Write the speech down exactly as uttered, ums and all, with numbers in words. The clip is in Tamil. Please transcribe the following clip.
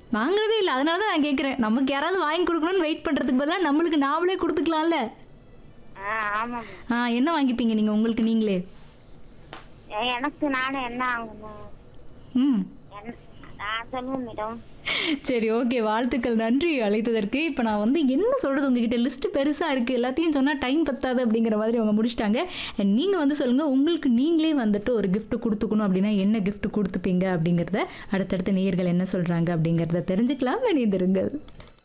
வாங்குறதே இல்ல. அதனால தான் நான் கேட்கிறேன். நமக்கு யாராவது வாங்கி குடுக்கணும்னு வெயிட் பண்றதுக்கு பதிலா நம்மளுக்கு நாமளே குடுத்துக்கலாம்ல. ஆ ஆமாம். ஆ என்ன வாங்கிப்பீங்க நீங்க உங்களுக்கு நீங்களே? எ- எனக்கு நானே என்ன ஆகணும் ம். என்ன- நான் சொல்லுவேன் மேடம். சரி ஓகே. வாழ்த்துக்கள். நன்றி அழைத்ததற்கு. இப்போ நான் வந்து என்ன சொல்றது உங்ககிட்ட லிஸ்ட் பெருசா இருக்கு. எல்லாத்தையும் சொன்னா டைம் பத்தாது அப்படிங்கிற மாதிரி அவங்க முடிச்சிட்டாங்க. And நீங்க வந்து சொல்லுங்க உங்களுக்கு நீங்களே வந்துட்டு ஒரு gift குடுத்துக்கணும் அப்படின்னா என்ன gift குடுத்துப்பீங்க அப்படிங்கிறத அடுத்தடுத்த நேயர்கள் என்ன சொல்றாங்க அப்படிங்கிறத தெரிஞ்சுக்கலாம். இணைந்திருங்கள்.